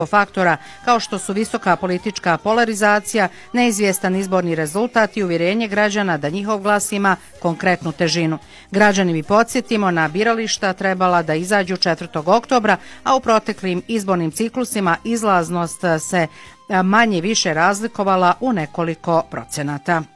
faktora kao što su visoka politička polarizacija, neizvjestan izborni rezultat i uvjerenje građana da njihov glas ima konkretnu težinu. Građani, bi podsjetimo, na birališta trebala da izađu 4. oktobra, a u proteklim izbornim ciklusima izlaznost se manje više razlikovala u nekoliko procenata.